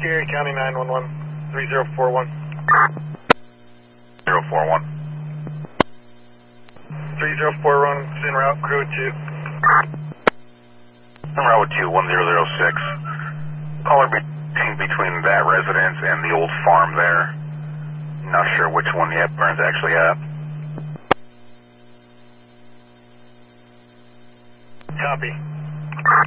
Erie County 911, 3041. 041. 304 running en route, crew 2. En route 2, 1006. Caller between that residence and the old farm there. Not sure which one yet Burns actually at. Copy.